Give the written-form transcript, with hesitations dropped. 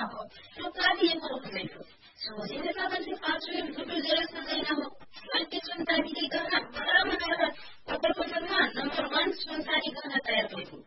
हो लोकांनी हे करून भेटू सोजीने साधांचे 5 मिनिट कुठे जरच नाही ना हो पण ते सुनतानी गहना बड़ा मनाला प्रकल्प नंबर 1 सुनतानी गहना तयार करू